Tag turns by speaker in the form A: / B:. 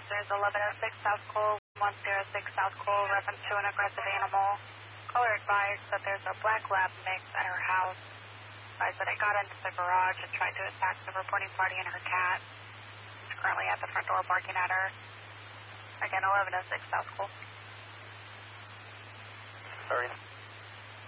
A: There's 1106 South Cole, 106 South Cole, reference to an aggressive animal. Caller advised that there's a black lab mix at her house. Advised that it got into the garage and tried to attack the reporting party and her cat. She's currently at the front door barking at her. Again, 1106 South Cole.
B: Sorry.